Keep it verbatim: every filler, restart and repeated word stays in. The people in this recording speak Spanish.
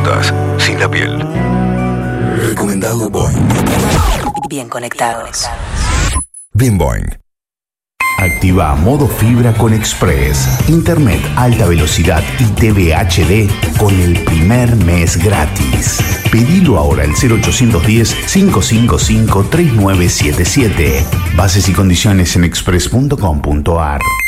mascotas, sin la piel. Recomendado Boing. Bien conectados. Bien Boing. Activa modo fibra con Express, internet alta velocidad y T V H D con el primer mes gratis. Pedilo ahora al cero ochocientos diez, cinco cinco cinco, tres nueve siete siete. Bases y condiciones en express punto com punto ar.